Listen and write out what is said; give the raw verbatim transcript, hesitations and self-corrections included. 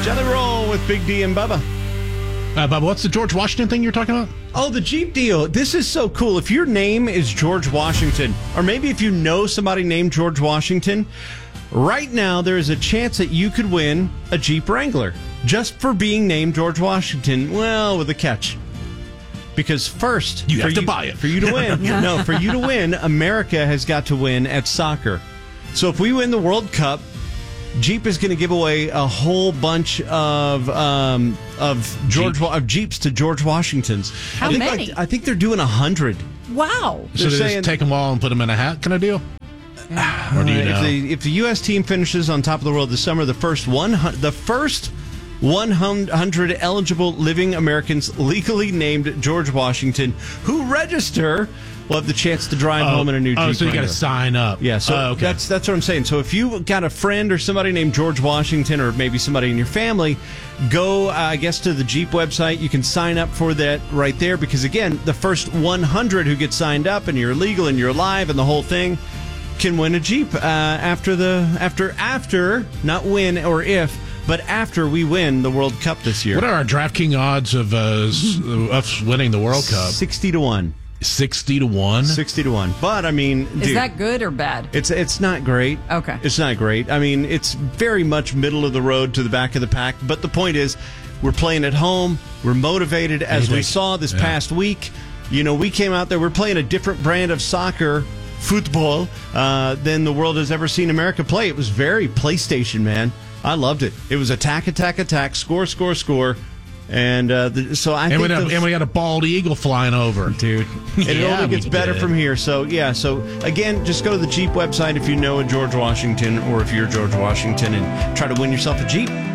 Jelly Roll with Big D and Bubba. Uh, Bubba, what's the George Washington thing you're talking about? Oh, the Jeep deal. This is so cool. If your name is George Washington, or maybe if you know somebody named George Washington, right now there is a chance that you could win a Jeep Wrangler just for being named George Washington. Well, with a catch. Because first, you for have to you, buy it. For you to win. No, for you to win, America has got to win at soccer. So if we win the World Cup, Jeep is going to give away a whole bunch of um, of George Jeep. of Jeeps to George Washingtons. How I think many? Like, I think they're doing a hundred. Wow. So they saying- just take them all and put them in a hat kind of deal? Or do you Uh, know? if, the, if the U S team finishes on top of the world this summer, the first one hun- the first one hundred eligible living Americans legally named George Washington who register will have the chance to drive oh, home in a new Jeep oh, so you got to Wrangler. sign up. Yeah, so oh, okay. that's that's what I'm saying. So if you got a friend or somebody named George Washington, or maybe somebody in your family, go, uh, I guess, to the Jeep website. You can sign up for that right there because, again, the first one hundred who get signed up and you're legal and you're live and the whole thing can win a Jeep uh, after the after after not win or if. But after we win the World Cup this year. What are our DraftKings odds of uh, s- us winning the World Cup? Sixty to one. Sixty to one. Sixty to one. But I mean, Is dude, that good or bad? It's it's not great. Okay. It's not great. I mean, it's very much middle of the road to the back of the pack. But the point is, we're playing at home. We're motivated, as we think? saw this Yeah. past week. You know, we came out there. We're playing a different brand of soccer, football, uh, than the world has ever seen America play. It was very PlayStation, man. I loved it. It was attack, attack, attack, score, score, score. And uh, the, so I And think we, have, those- and we got a bald eagle flying over. dude. And it Yeah, only gets we better did. from here. So, yeah. So, again, just go to the Jeep website if you know a George Washington or if you're George Washington and try to win yourself a Jeep.